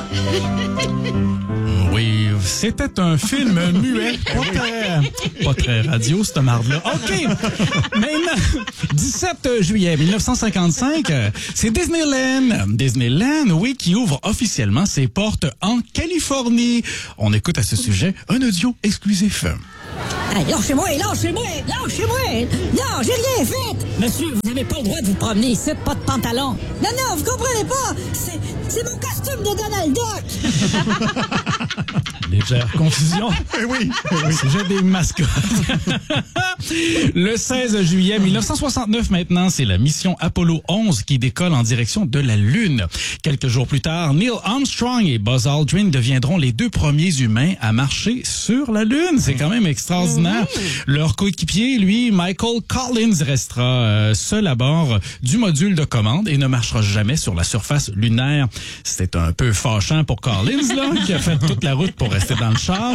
Oui, c'était un film muet. Pas très radio, cette marde-là. OK. Maintenant, 17 juillet 1955, c'est Disneyland. Disneyland, oui, qui ouvre officiellement ses portes en Californie. On écoute à ce sujet un audio exclusif. Hey, lâchez-moi! Non, j'ai rien fait! Monsieur, vous n'avez pas le droit de vous promener ici, pas de pantalon. Non, vous comprenez pas! C'est mon costume de Donald Duck! Légère confusion. Oui. Sujet des mascottes. Le 16 juillet 1969 maintenant, c'est la mission Apollo 11 qui décolle en direction de la Lune. Quelques jours plus tard, Neil Armstrong et Buzz Aldrin deviendront les 2 premiers humains à marcher sur la Lune. C'est quand même extraordinaire. Leur coéquipier, lui, Michael Collins, restera seul à bord du module de commande et ne marchera jamais sur la surface lunaire. C'était un peu fâchant pour Collins, là, qui a fait toute la route pour rester dans le char.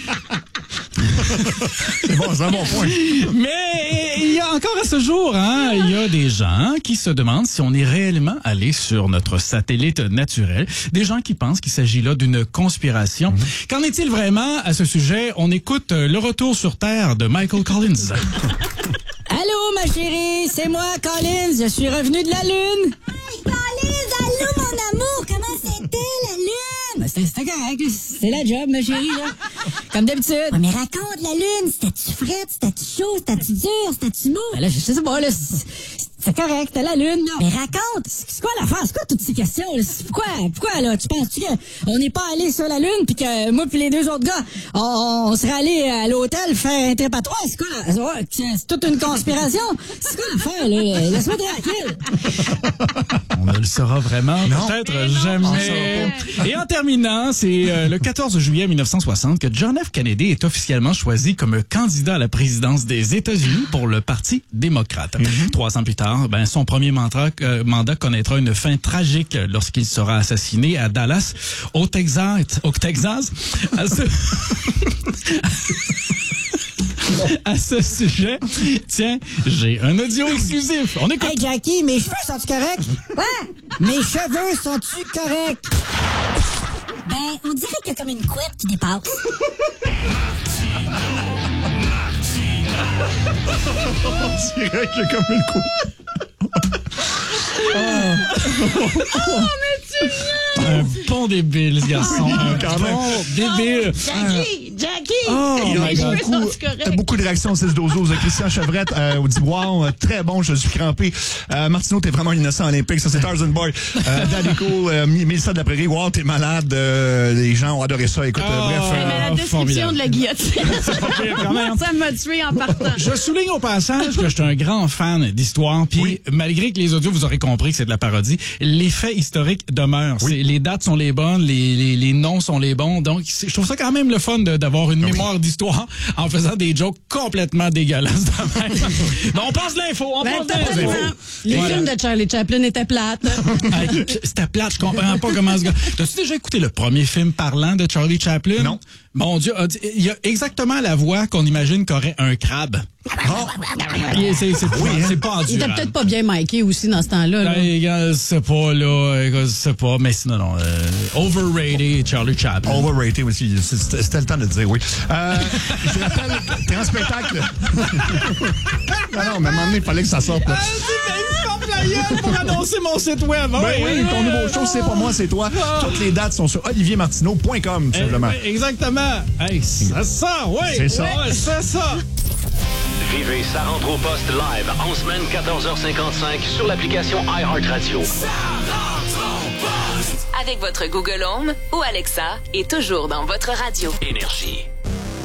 C'est bon, c'est un bon point. Mais il y a encore à ce jour, il y a des gens qui se demandent si on est réellement allé sur notre satellite naturel. Des gens qui pensent qu'il s'agit là d'une conspiration. Qu'en est-il vraiment à ce sujet? On écoute le retour sur Terre de Michael Collins. Allô, ma chérie, c'est moi, Collins, je suis revenu de la Lune. Hey, Collins, allô, mon amour, comment c'était la Lune? C'était correct, c'est la job, ma chérie, là. Comme d'habitude. Ouais, mais raconte la Lune, c'était-tu frette, c'était-tu chaud, c'était-tu dur, c'était-tu mou? Ben là, je sais pas, là, c'est correct, c'était la Lune, là. Mais raconte, c'est quoi l'affaire? C'est quoi toutes ces questions, là? Pourquoi, là? Tu penses-tu qu'on n'est pas allé sur la Lune pis que moi pis les 2 autres gars, on serait allé à l'hôtel faire un trépatoire? C'est quoi, c'est toute une conspiration? C'est quoi l'affaire, là? Laisse-moi tranquille. On ne le saura vraiment, peut-être jamais. Et en terminant, c'est le 14 juillet 1960 que John F. Kennedy est officiellement choisi comme candidat à la présidence des États-Unis pour le Parti démocrate. 3 ans plus tard, son premier mandat connaîtra une fin tragique lorsqu'il sera assassiné à Dallas, au Texas. À ce sujet, tiens, j'ai un audio exclusif. On écoute. Hey, Jackie, mes cheveux sont-tu corrects? Quoi? Mes cheveux sont-tu corrects? On dirait qu'il y a comme une couette qui dépasse. On dirait qu'il y a comme une coupe. Mais tu viens! Un bon débile, ce garçon. Un bon débile. Jackie! Oh, mes cheveux sont-tu corrects? Beaucoup de réactions 6-12-12. Christian Chevrette dit « Wow, très bon, je suis crampé. » Martineau, t'es vraiment innocent olympique. Ça, c'est Tarzan Boy. Dadico, Mélissa de la Prairie. « Wow, t'es malade. » Les gens ont adoré ça. Écoute, bref. Mais la description formidable. de la guillotine, quand même. ça m'a tué en partant. Je souligne au passage que je suis un grand fan d'histoire, puis malgré que les audios, vous aurez compris que c'est de la parodie, les faits historiques demeurent. Les dates sont les bonnes, les noms sont les bons, donc je trouve ça quand même le fun d'avoir une mémoire d'histoire en faisant des jokes complètement dégueulasses. Donc, on passe de l'info, Les films de Charlie Chaplin étaient plates. C'était plate, je comprends pas comment ce gars... T'as-tu déjà écouté le premier film parlant de Charlie Chaplin? Non. Mon Dieu, il y a exactement la voix qu'on imagine qu'aurait un crabe. C'est pas endurable. Il était peut-être pas bien miké aussi dans ce temps-là. Là. C'est pas, mais sinon, overrated Charlie Chaplin. Overrated aussi. C'était le temps de le dire, oui. Je rappelle, t'es en spectacle. non, mais à un moment donné, il fallait que ça sorte. Là. Pour annoncer mon site web. Oui, ton nouveau show, c'est pas moi, c'est toi. Toutes les dates sont sur oliviermartineau.com, tout simplement. Exactement. Hey, c'est ça, oui. C'est ça. Ouais, c'est ça. Vivez Ça rentre au poste live en semaine 14h55 sur l'application iHeartRadio. Ça rentre au poste. Avec votre Google Home ou Alexa et toujours dans votre radio. Énergie.